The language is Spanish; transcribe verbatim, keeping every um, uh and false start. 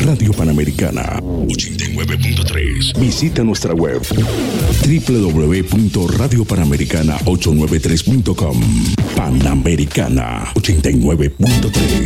Radio Panamericana ochenta y nueve punto tres. Visita nuestra web doble u doble u doble u punto radio panamericana ochocientos noventa y tres punto com. Panamericana ochenta y nueve punto tres.